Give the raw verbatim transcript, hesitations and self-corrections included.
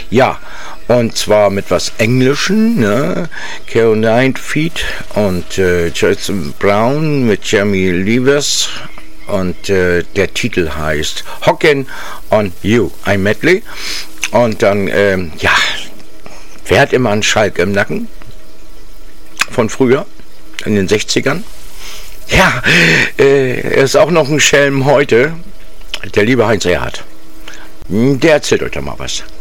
Ja, und zwar mit was Englischen, ne? Caroline Feet und äh, Jason Brown mit Jamie Levers. Und äh, der Titel heißt Hockin' on You, ein Medley. Und dann, ähm, ja, wer hat immer einen Schalk im Nacken? Von früher, in den sechzigern. Ja, äh, er ist auch noch ein Schelm heute. Der liebe Heinz Erhardt. Der erzählt euch da mal was.